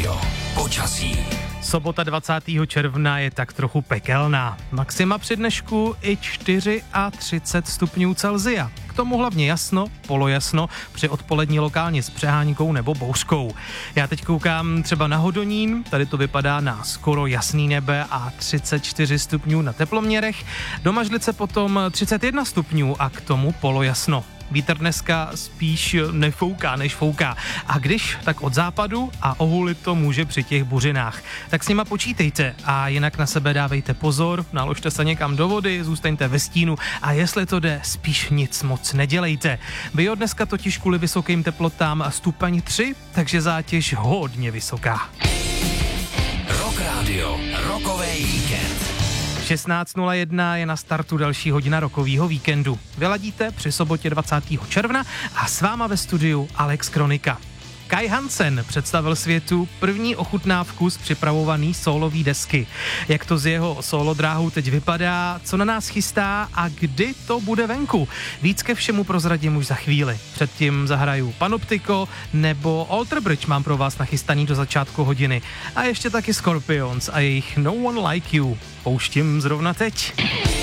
Radio. Počasí. Sobota 20. června je tak trochu pekelná. Maxima při dnešku i 34 stupňů Celsia. K tomu hlavně jasno, polojasno, při odpolední lokálně s přehánkou nebo bouřkou. Já teď koukám třeba na Hodonín, tady to vypadá na skoro jasný nebe a 34 stupňů na teploměrech. Do Mažlice potom 31 stupňů a k tomu polojasno. Vítr dneska spíš nefouká, než fouká. A když, tak od západu a ohulit to může při těch buřinách. Tak s nima počítejte a jinak na sebe dávejte pozor, naložte se někam do vody, zůstaňte ve stínu a jestli to jde, spíš nic moc nedělejte. Bylo dneska totiž kvůli vysokým teplotám stupeň 3, takže zátěž hodně vysoká. Rock Radio, rokový víkend. 16.01 je na startu další hodina rokového víkendu. Vyladíte při sobotě 20. června a s váma ve studiu Alex Kronika. Kai Hansen představil světu první ochutnávku z připravovaný sólový desky. Jak to z jeho solo dráhou teď vypadá, co na nás chystá a kdy to bude venku. Víc ke všemu prozradím už za chvíli. Předtím zahraju Panoptiko nebo Alter Bridge mám pro vás nachystaný do začátku hodiny. A ještě taky Scorpions a jejich No One Like You. Pouštím zrovna teď.